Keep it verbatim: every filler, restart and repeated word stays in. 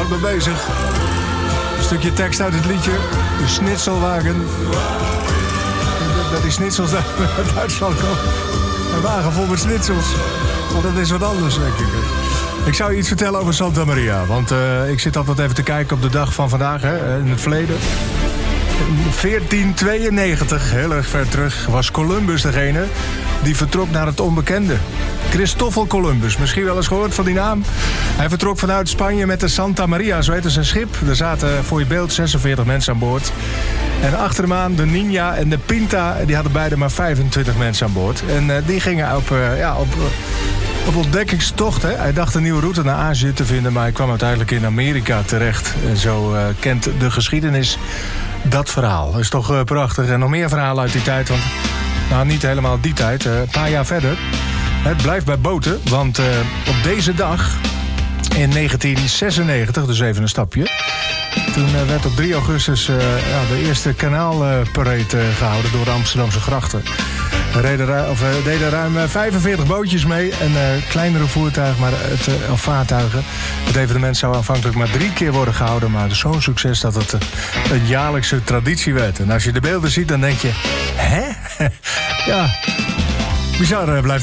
mee bezig. Een stukje tekst uit het liedje. De Schnitzelwagen. Dat die schnitzels uit Duitsland komen. Een wagen vol met schnitzels. Want dat is wat anders, denk ik. Ik zou je iets vertellen over Santa Maria. Want uh, ik zit altijd even te kijken op de dag van vandaag, hè, in het verleden. veertien tweeënnegentig, heel erg ver terug, was Columbus degene die vertrok naar het onbekende. Christoffel Columbus, misschien wel eens gehoord van die naam. Hij vertrok vanuit Spanje met de Santa Maria, zo heette zijn schip. Er zaten voor je beeld zesenveertig mensen aan boord. En achter hem aan de Niña en de Pinta, die hadden beide maar vijfentwintig mensen aan boord. En uh, die gingen op, uh, ja, op, uh, op ontdekkingstocht. Hè. Hij dacht een nieuwe route naar Azië te vinden, maar hij kwam uiteindelijk in Amerika terecht. En zo uh, kent de geschiedenis dat verhaal. Dat is toch uh, prachtig. En nog meer verhalen uit die tijd, want nou, niet helemaal die tijd. Uh, een paar jaar verder. Het blijft bij boten, want uh, op deze dag in negentien zesennegentig, dus even een stapje, toen uh, werd op drie augustus uh, ja, de eerste kanaalparade uh, gehouden door de Amsterdamse grachten. Er reden ru- of, uh, deden ruim uh, vijfenveertig bootjes mee en uh, kleinere voertuigen, maar het, uh, of vaartuigen. Het evenement zou aanvankelijk maar drie keer worden gehouden, maar het is zo'n succes dat het uh, een jaarlijkse traditie werd. En als je de beelden ziet, dan denk je, hè? Ja, bizar uh, blijft